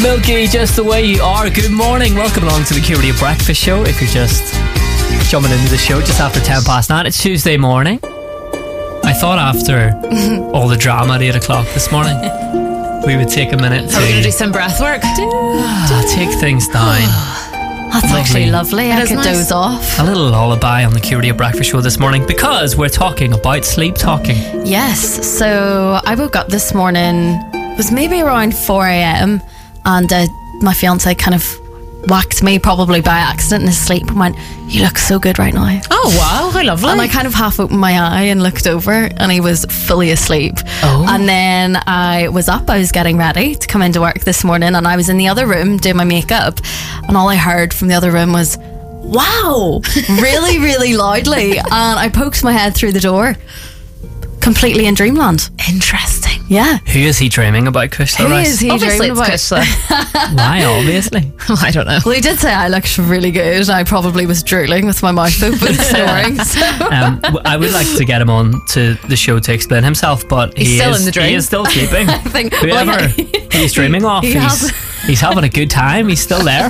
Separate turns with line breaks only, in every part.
Milky, just the way you are. Good morning. Welcome along to the Q Radio Breakfast Show. If you're just jumping into the show just after 10 past 9, it's Tuesday morning. I thought after all the drama at 8 o'clock this morning, we would take a minute to...
Are we going to do some breath work?
take things down.
That's actually lovely. I could doze off.
A little lullaby on the Q Radio Breakfast Show this morning because we're talking about sleep talking.
Yes. So I woke up this morning, it was maybe around 4 a.m. and my fiance kind of whacked me, probably by accident, in his sleep and went, "You look so good right now."
Oh wow, how lovely.
And I kind of half opened my eye and looked over and he was fully asleep. And then I was up, I was getting ready to come into work this morning, and I was in the other room doing my makeup, and all I heard from the other room was, "Wow," really, really loudly. And I poked my head through the door, completely in dreamland.
Interesting.
Yeah.
Who is he dreaming about, Kushla?
Who is he
Obviously
dreaming
it's
about?
Kushla.
Why, obviously?
I don't know.
Well, he did say I looked really good. I probably was drooling with my mouth open, snoring. So.
I would like to get him on to the show to explain himself, but
He's still in the dream.
He is still sleeping.
I think
Whoever he's dreaming of, he's having a good time. He's still there.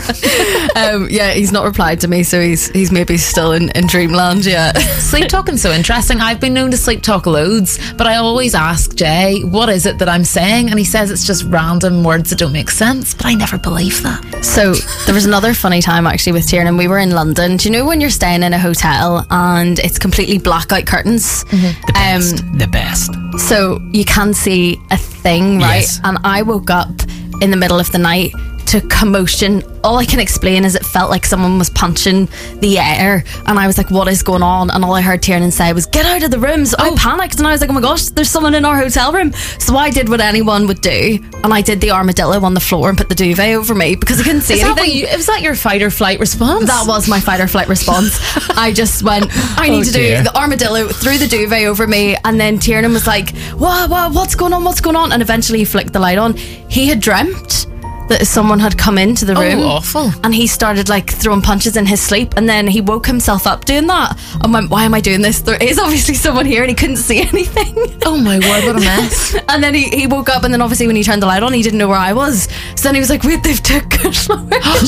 Yeah, he's not replied to me, so he's maybe still in dreamland. Yeah.
Sleep talking's so interesting. I've been known to sleep talk loads, but I always ask Jay, what is it that I'm saying? And he says it's just random words that don't make sense, but I never believe that.
So there was another funny time actually with Tiernan. We were in London. Do you know when you're staying in a hotel and it's completely blackout curtains?
The best.
So you can't see a thing, right?
Yes.
And I woke up in the middle of the night to commotion. All I can explain is it felt like someone was punching the air, and I was like, what is going on? And all I heard Tiernan say was, "Get out of the room." So I panicked and I was like, oh my gosh, there's someone in our hotel room. So I did what anyone would do, and I did the armadillo on the floor and put the duvet over me because I couldn't see anything.
Was that your fight or flight response?
That was my fight or flight response. I just went, I need to do the armadillo, threw the duvet over me, and then Tiernan was like, what's going on? And eventually he flicked the light on. He had dreamt that someone had come into the room.
Oh, awful.
And he started like throwing punches in his sleep, and then he woke himself up doing that and went, why am I doing this? There is obviously someone here, and he couldn't see anything.
Oh my word, what a mess.
And then he woke up, and then obviously when he turned the light on, he didn't know where I was. So then he was like, wait, they've took Kushla.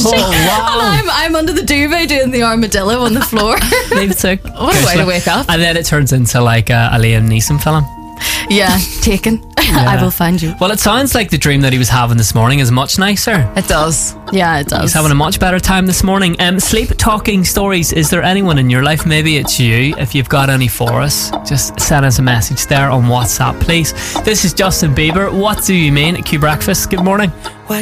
wow.
And I'm under the duvet doing the armadillo on the floor.
They've took
What a way to wake up.
And then it turns into like a Liam Neeson film.
Yeah, taken. I will find you.
Well, it sounds like the dream that he was having this morning is much nicer.
It does.
Yeah, it does.
He's having a much better time this morning. Sleep talking stories. Is there anyone in your life? Maybe it's you. If you've got any for us, just send us a message there on WhatsApp, please. This is Justin Bieber. What do you mean? Q Breakfast. Good morning.